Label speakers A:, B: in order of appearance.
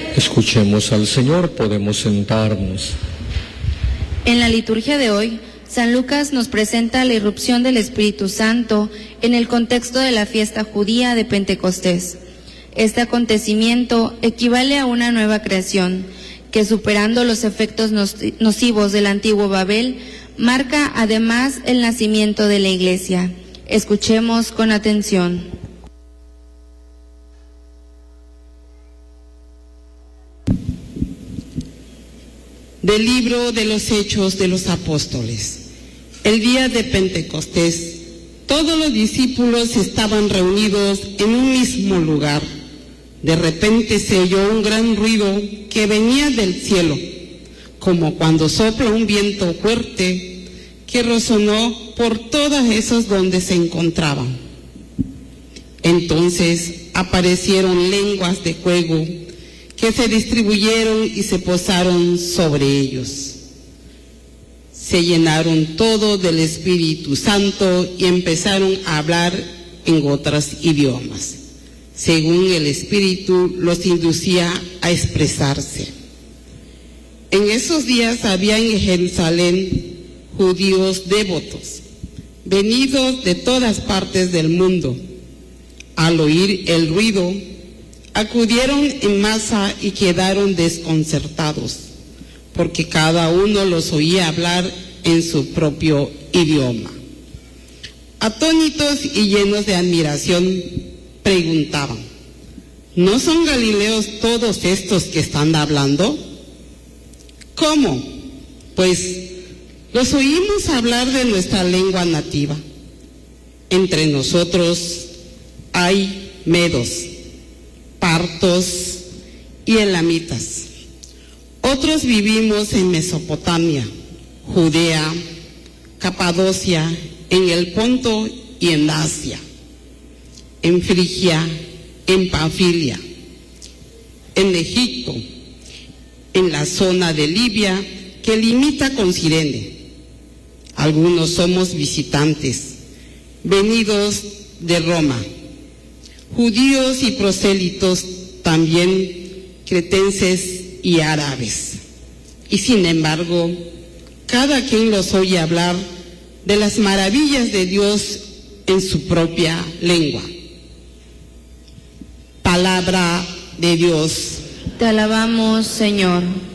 A: Escuchemos al Señor, podemos sentarnos.
B: En la liturgia de hoy, San Lucas nos presenta la irrupción del Espíritu Santo en el contexto de la fiesta judía de Pentecostés. Este acontecimiento equivale a una nueva creación que, superando los efectos nocivos del antiguo Babel, marca además el nacimiento de la Iglesia. Escuchemos con atención.
C: Del libro de los Hechos de los Apóstoles. El día de Pentecostés, todos los discípulos estaban reunidos en un mismo lugar. De repente se oyó un gran ruido que venía del cielo, como cuando sopla un viento fuerte, que resonó por todas esas donde se encontraban. Entonces aparecieron lenguas de fuego que se distribuyeron y se posaron sobre ellos. Se llenaron todos del Espíritu Santo y empezaron a hablar en otros idiomas, según el Espíritu los inducía a expresarse. En esos días había en Jerusalén judíos devotos, venidos de todas partes del mundo. Al oír el ruido, acudieron en masa y quedaron desconcertados, porque cada uno los oía hablar en su propio idioma. Atónitos y llenos de admiración, preguntaban: ¿no son galileos todos estos que están hablando? ¿Cómo? Pues los oímos hablar de nuestra lengua nativa. Entre nosotros hay medos, partos y elamitas. Otros vivimos en Mesopotamia, Judea, Capadocia, en el Ponto y en Asia, en Frigia, en Panfilia, en Egipto, en la zona de Libia que limita con Cirene. Algunos somos visitantes, venidos de Roma, judíos y prosélitos, también cretenses y árabes. Y sin embargo, cada quien los oye hablar de las maravillas de Dios en su propia lengua. Palabra de Dios.
B: Te alabamos, Señor.